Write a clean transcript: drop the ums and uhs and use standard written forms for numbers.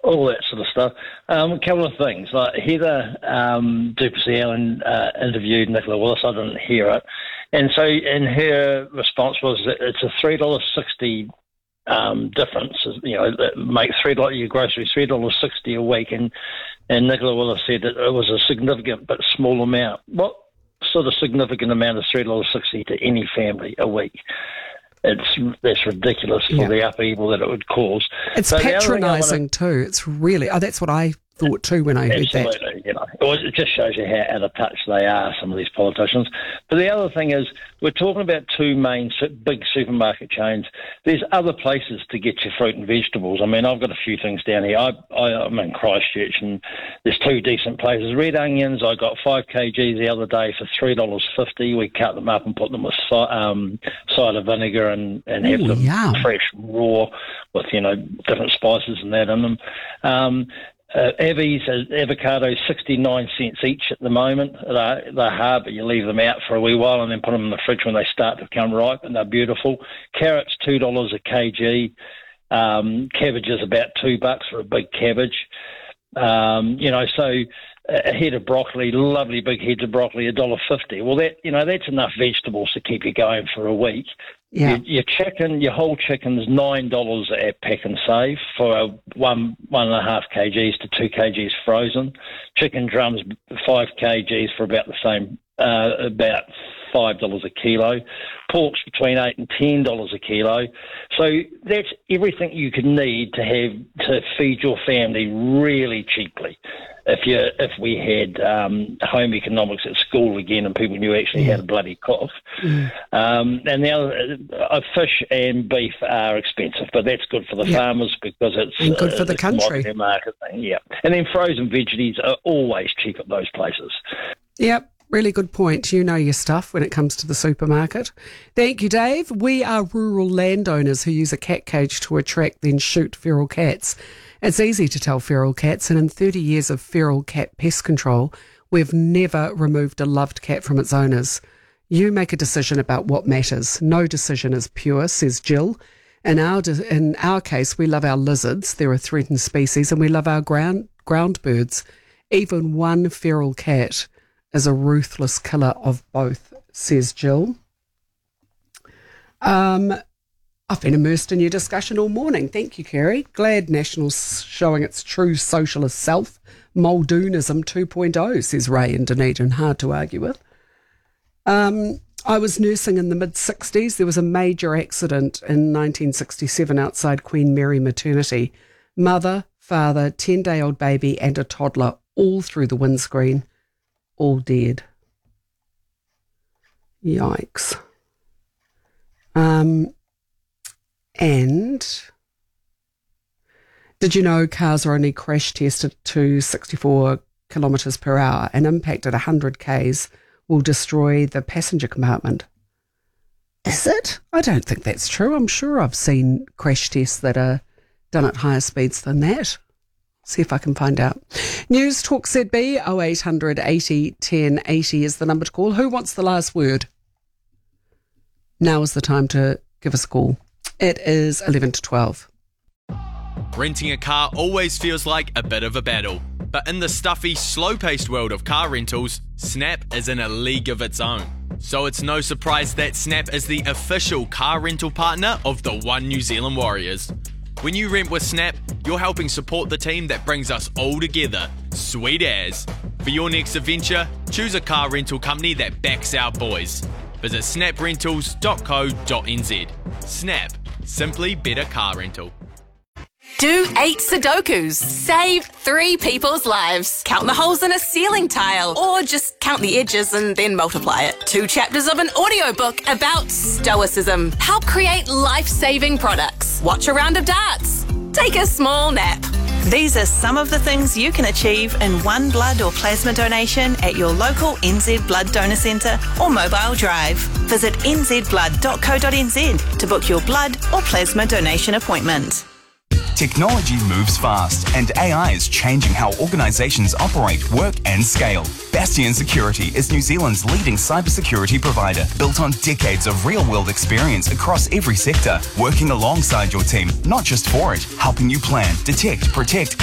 all that sort of stuff. A couple of things. Like Heather Duplessis-Allen interviewed Nicola Willis. I didn't hear it. And her response was that it's a $3.60 difference. That makes your groceries $3.60 a week. And Nicola Willis said that it was a significant but small amount. What sort of significant amount is $3.60 to any family a week? That's ridiculous for the upheaval that it would cause. It's patronising too. It's really that's what I thought too when I heard that. Absolutely, it just shows you how out of touch they are, some of these politicians. But the other thing is, we're talking about two main big supermarket chains. There's other places to get your fruit and vegetables. I mean, I've got a few things down here. I'm in Christchurch, and there's two decent places. Red onions, I got 5 kgs the other day for $3.50. We cut them up and put them with cider vinegar and have them fresh, raw, with different spices and that in them. Avies, avocados, 69 cents each at the moment. They're hard, but you leave them out for a wee while and then put them in the fridge when they start to become ripe, and they're beautiful. Carrots, $2 a kg. Cabbage is about $2 for a big cabbage. So a head of broccoli, lovely big heads of broccoli, $1.50. Well, that's enough vegetables to keep you going for a week. Yeah. Your whole chicken's $9 at Pack and Save for 1.5 kgs to 2 kgs frozen. Chicken drums, 5 kgs for about the same, about $5 a kilo. Pork's between $8 and $10 a kilo. So that's everything you could need to feed your family really cheaply. If we had home economics at school again and people knew actually how to bloody cook. And the other, fish and beef are expensive, but that's good for the farmers because it's good for the country. Market thing, yeah. And then frozen veggies are always cheap at those places. Yep. Really good point. You know your stuff when it comes to the supermarket. Thank you, Dave. We are rural landowners who use a cat cage to attract then shoot feral cats. It's easy to tell feral cats, and in 30 years of feral cat pest control, we've never removed a loved cat from its owners. You make a decision about what matters. No decision is pure, says Jill. In our case, we love our lizards. They're a threatened species, and we love our ground birds. Even one feral cat is a ruthless killer of both, says Jill. I've been immersed in your discussion all morning. Thank you, Kerry. Glad National's showing its true socialist self. Muldoonism 2.0, says Ray in Dunedin. Hard to argue with. I was nursing in the mid-60s. There was a major accident in 1967 outside Queen Mary Maternity. Mother, father, 10-day-old baby and a toddler all through the windscreen. All dead. Yikes. And did you know cars are only crash tested to 64 kilometres per hour? An impact at 100 k's will destroy the passenger compartment. Is it? I don't think that's true. I'm sure I've seen crash tests that are done at higher speeds than that. See if I can find out. News Talk ZB 0800 80 10 80 is the number to call. Who wants the last word? Now is the time to give us a call. It is 11 to 12. Renting a car always feels like a bit of a battle. But in the stuffy, slow-paced world of car rentals, Snap is in a league of its own. So it's no surprise that Snap is the official car rental partner of the One New Zealand Warriors. When you rent with Snap, you're helping support the team that brings us all together. Sweet as. For your next adventure, choose a car rental company that backs our boys. Visit snaprentals.co.nz. Snap. Simply better car rental. Do 8 Sudokus. Save 3 people's lives. Count the holes in a ceiling tile. Or just count the edges and then multiply it. 2 chapters of an audiobook about stoicism. Help create life-saving products. Watch a round of darts. Take a small nap. These are some of the things you can achieve in one blood or plasma donation at your local NZ Blood Donor Centre or mobile drive. Visit nzblood.co.nz to book your blood or plasma donation appointment. Technology moves fast, and AI is changing how organisations operate, work and scale. Bastion Security is New Zealand's leading cybersecurity provider, built on decades of real-world experience across every sector, working alongside your team, not just for it, helping you plan, detect, protect